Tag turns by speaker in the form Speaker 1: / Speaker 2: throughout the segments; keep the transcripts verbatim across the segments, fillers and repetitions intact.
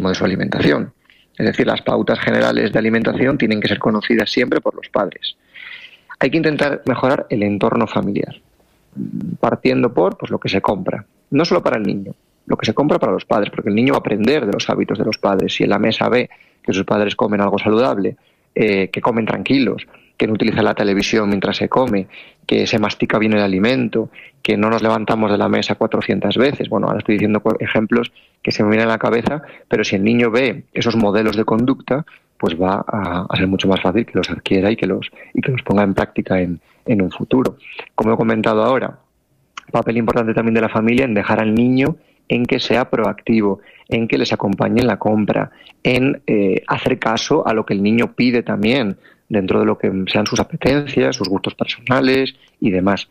Speaker 1: protagonismo de su alimentación. Es decir, las pautas generales de alimentación tienen que ser conocidas siempre por los padres. Hay que intentar mejorar el entorno familiar, partiendo por pues, lo que se compra. No solo para el niño, lo que se compra para los padres, porque el niño va a aprender de los hábitos de los padres. Si en la mesa ve que sus padres comen algo saludable, eh, que comen tranquilos, que no utilizan la televisión mientras se come, que se mastica bien el alimento, que no nos levantamos de la mesa cuatrocientas veces. Bueno, ahora estoy diciendo ejemplos que se me vienen a la cabeza, pero si el niño ve esos modelos de conducta, pues va a, a ser mucho más fácil que los adquiera y que los, y que los ponga en práctica en, en un futuro. Como he comentado ahora, papel importante también de la familia en dejar al niño en que sea proactivo, en que les acompañe en la compra, en eh, hacer caso a lo que el niño pide también, dentro de lo que sean sus apetencias, sus gustos personales y demás.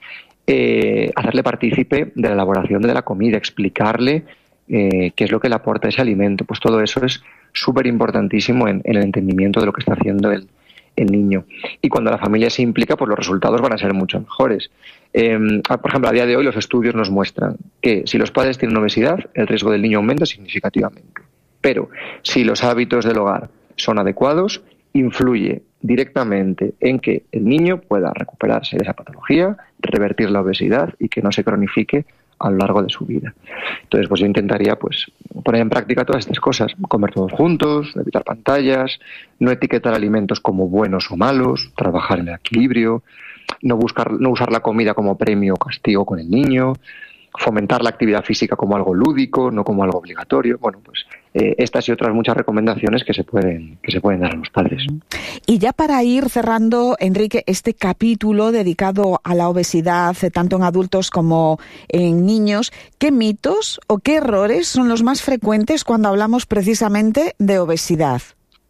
Speaker 1: Eh, hacerle partícipe de la elaboración de la comida, explicarle eh, qué es lo que le aporta ese alimento. Pues todo eso es súper importantísimo en, en el entendimiento de lo que está haciendo el, el niño. Y cuando la familia se implica, pues los resultados van a ser mucho mejores. Eh, por ejemplo, a día de hoy los estudios nos muestran que si los padres tienen obesidad, el riesgo del niño aumenta significativamente. Pero si los hábitos del hogar son adecuados, influye directamente en que el niño pueda recuperarse de esa patología, revertir la obesidad y que no se cronifique a lo largo de su vida. Entonces, pues yo intentaría pues poner en práctica todas estas cosas, comer todos juntos, evitar pantallas, no etiquetar alimentos como buenos o malos, trabajar en el equilibrio, no buscar, no usar la comida como premio o castigo con el niño, fomentar la actividad física como algo lúdico, no como algo obligatorio. Bueno, pues eh, estas y otras muchas recomendaciones que se pueden que se pueden dar a los padres.
Speaker 2: Y ya para ir cerrando, Enrique, este capítulo dedicado a la obesidad, tanto en adultos como en niños, ¿qué mitos o qué errores son los más frecuentes cuando hablamos precisamente de obesidad?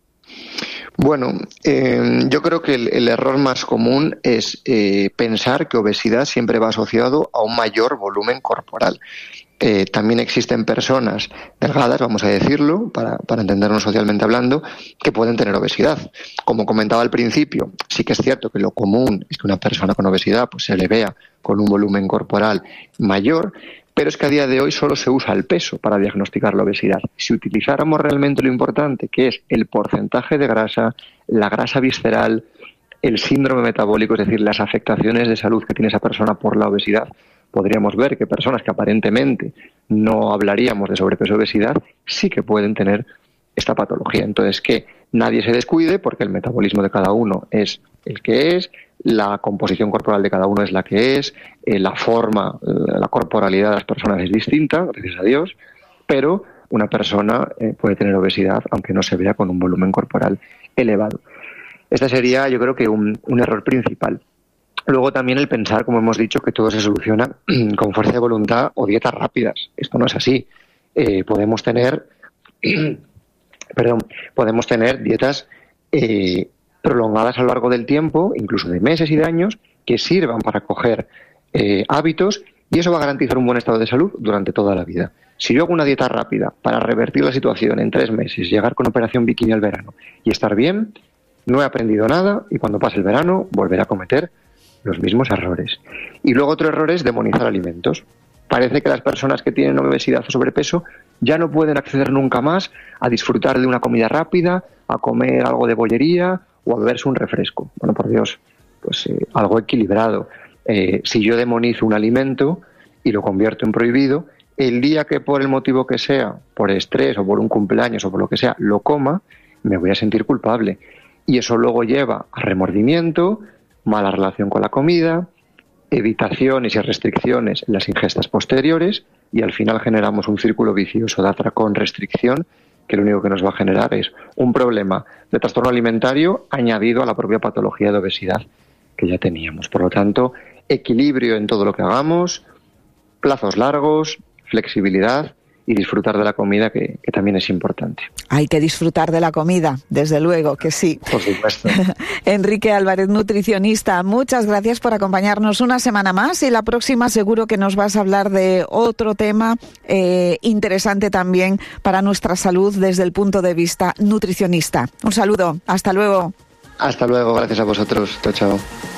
Speaker 1: Bueno, eh, yo creo que el, el error más común es eh, pensar que obesidad siempre va asociado a un mayor volumen corporal. Eh, también existen personas delgadas, vamos a decirlo, para, para entendernos socialmente hablando, que pueden tener obesidad. Como comentaba al principio, sí que es cierto que lo común es que una persona con obesidad pues, se le vea con un volumen corporal mayor, pero es que a día de hoy solo se usa el peso para diagnosticar la obesidad. Si utilizáramos realmente lo importante, que es el porcentaje de grasa, la grasa visceral, el síndrome metabólico, es decir, las afectaciones de salud que tiene esa persona por la obesidad, podríamos ver que personas que aparentemente no hablaríamos de sobrepeso o obesidad, sí que pueden tener esta patología. Entonces, que nadie se descuide porque el metabolismo de cada uno es el que es, la composición corporal de cada uno es la que es, eh, la forma, la corporalidad de las personas es distinta, gracias a Dios, pero una persona eh, puede tener obesidad aunque no se vea con un volumen corporal elevado. Este sería, yo creo que un, un error principal. Luego también el pensar, como hemos dicho, que todo se soluciona con fuerza de voluntad o dietas rápidas. Esto no es así. Eh, podemos tener, perdón, podemos tener dietas eh, prolongadas a lo largo del tiempo, incluso de meses y de años, que sirvan para coger eh, hábitos y eso va a garantizar un buen estado de salud durante toda la vida. Si yo hago una dieta rápida para revertir la situación en tres meses, llegar con operación bikini al verano y estar bien, no he aprendido nada y cuando pase el verano volveré a cometer los mismos errores. Y luego otro error es demonizar alimentos. Parece que las personas que tienen obesidad o sobrepeso ya no pueden acceder nunca más a disfrutar de una comida rápida, a comer algo de bollería o a beberse un refresco. Bueno, por Dios, pues eh, algo equilibrado. Eh, si yo demonizo un alimento y lo convierto en prohibido, el día que por el motivo que sea, por estrés o por un cumpleaños o por lo que sea, lo coma, me voy a sentir culpable. Y eso luego lleva a remordimiento, mala relación con la comida, evitaciones y restricciones en las ingestas posteriores y al final generamos un círculo vicioso de atracón, restricción, que lo único que nos va a generar es un problema de trastorno alimentario añadido a la propia patología de obesidad que ya teníamos. Por lo tanto, equilibrio en todo lo que hagamos, plazos largos, flexibilidad y disfrutar de la comida, que, que también es importante.
Speaker 2: Hay que disfrutar de la comida, desde luego que sí.
Speaker 1: Por supuesto.
Speaker 2: Enrique Álvarez, nutricionista, muchas gracias por acompañarnos una semana más y la próxima seguro que nos vas a hablar de otro tema eh, interesante también para nuestra salud desde el punto de vista nutricionista. Un saludo, hasta luego.
Speaker 1: Hasta luego, gracias a vosotros. Chao, chao.